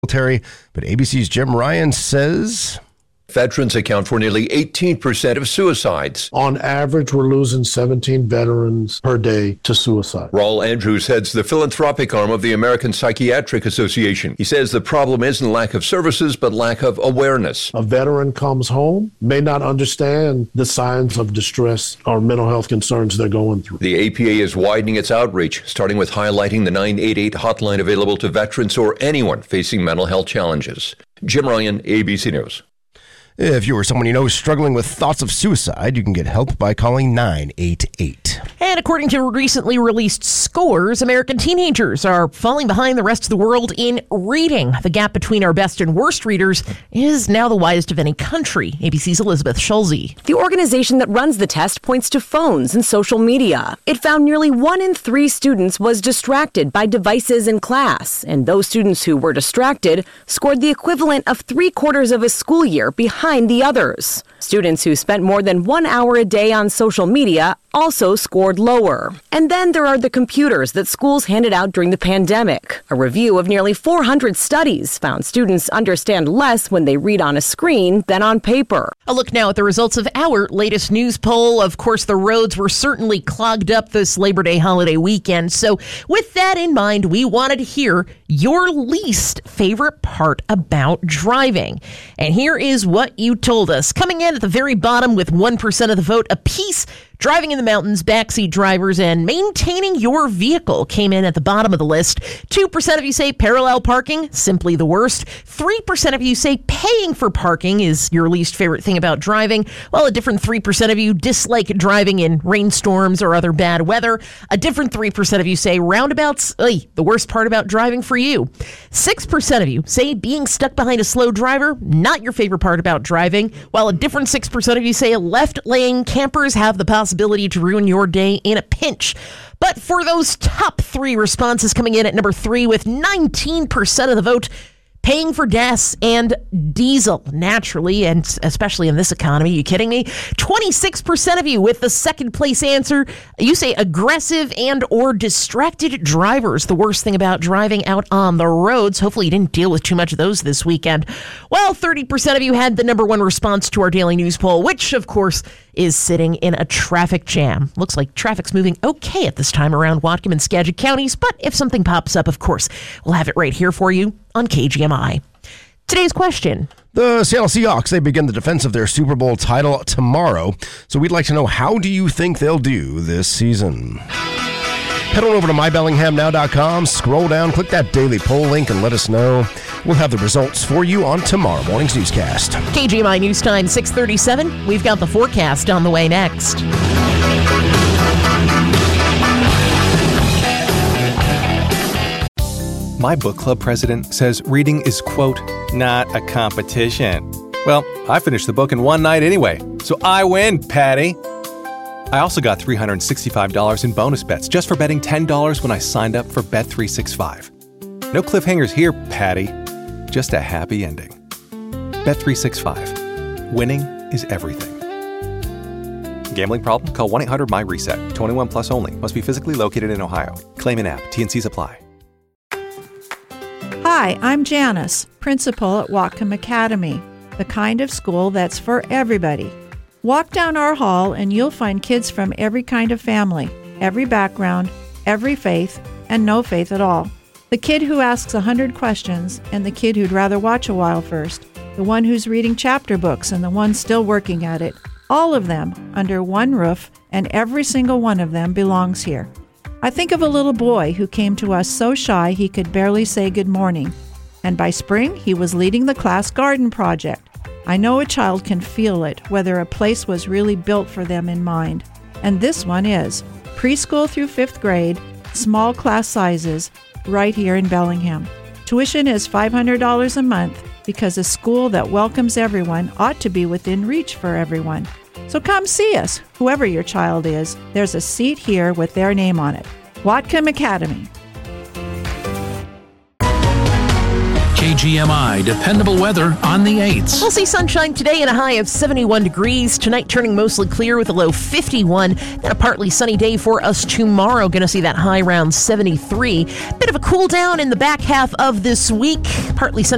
military. But ABC's Jim Ryan says veterans account for nearly 18% of suicides. On average, we're losing 17 veterans per day to suicide. Raul Andrews heads the philanthropic arm of the American Psychiatric Association. He says the problem isn't lack of services, but lack of awareness. A veteran comes home, may not understand the signs of distress or mental health concerns they're going through. The APA is widening its outreach, starting with highlighting the 988 hotline available to veterans or anyone facing mental health challenges. Jim Ryan, ABC News. If you or someone you know is struggling with thoughts of suicide, you can get help by calling 988. And according to recently released scores, American teenagers are falling behind the rest of the world in reading. The gap between our best and worst readers is now the widest of any country. ABC's Elizabeth Schulze. The organization that runs the test points to phones and social media. It found nearly 1 in 3 students was distracted by devices in class, and those students who were distracted scored the equivalent of 3/4 of a school year behind the others. Students who spent more than 1 hour a day on social media also scored lower. And then there are the computers that schools handed out during the pandemic. A review of nearly 400 studies found students understand less when they read on a screen than on paper. A look now at the results of our latest news poll. Of course, the roads were certainly clogged up this Labor Day holiday weekend. So with that in mind, we wanted to hear your least favorite part about driving. And here is what you told us. Coming in at the very bottom with 1% of the vote apiece, driving in the mountains, backseat drivers, and maintaining your vehicle came in at the bottom of the list. 2% of you say parallel parking, simply the worst. 3% of you say paying for parking is your least favorite thing about driving, while a different 3% of you dislike driving in rainstorms or other bad weather. A different 3% of you say roundabouts, the worst part about driving for you. 6% of you say being stuck behind a slow driver, not your favorite part about driving, while a different 6% of you say left-lane campers have the possibility to ruin your day in a pinch. But for those top 3 responses coming in at number 3 with 19% of the vote, paying for gas and diesel, naturally, and especially in this economy. You kidding me? 26% of you with the second place answer, you say aggressive and or distracted drivers. The worst thing about driving out on the roads. Hopefully you didn't deal with too much of those this weekend. Well, 30% of you had the number 1 response to our daily news poll, which, of course, is sitting in a traffic jam. Looks like traffic's moving okay at this time around Whatcom and Skagit counties, but if something pops up, of course, we'll have it right here for you on KGMI. Today's question. The Seattle Seahawks, they begin the defense of their Super Bowl title tomorrow. So we'd like to know, how do you think they'll do this season? Head on over to mybellinghamnow.com, scroll down, click that daily poll link, and let us know. We'll have the results for you on tomorrow morning's newscast. KGMI News Time, 6:37. We've got the forecast on the way next. My book club president says reading is, quote, not a competition. Well, I finished the book in one night anyway, so I win, Patty. I also got $365 in bonus bets just for betting $10 when I signed up for Bet365. No cliffhangers here, Patty. Just a happy ending. Bet365. Winning is everything. Gambling problem? Call 1-800-MY-RESET. 21 plus only. Must be physically located in Ohio. Claim in app. T&Cs apply. Hi, I'm Janice, principal at Whatcom Academy, the kind of school that's for everybody. Walk down our hall and you'll find kids from every kind of family, every background, every faith, and no faith at all. The kid who asks 100 questions and the kid who'd rather watch a while first, the one who's reading chapter books and the one still working at it, all of them under one roof, and every single one of them belongs here. I think of a little boy who came to us so shy he could barely say good morning, and by spring he was leading the class garden project. I know a child can feel it, whether a place was really built for them in mind. And this one is. Preschool through 5th grade, small class sizes, right here in Bellingham. Tuition is $500 a month because a school that welcomes everyone ought to be within reach for everyone. So come see us, whoever your child is. There's a seat here with their name on it. Whatcom Academy. KGMI dependable weather on the 8s. We'll see sunshine today and a high of 71 degrees. Tonight turning mostly clear with a low 51. Then a partly sunny day for us tomorrow. Going to see that high around 73. Bit of a cool down in the back half of this week. Partly sunny.